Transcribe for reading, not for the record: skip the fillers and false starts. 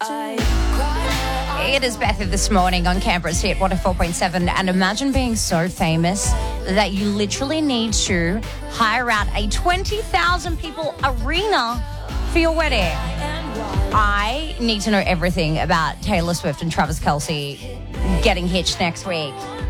It is Bethy this morning on Canberra's Hit 104.7. And imagine being so famous that you literally need to hire out a 20,000 people arena for your wedding. I need to know everything about Taylor Swift and Travis Kelce getting hitched next week.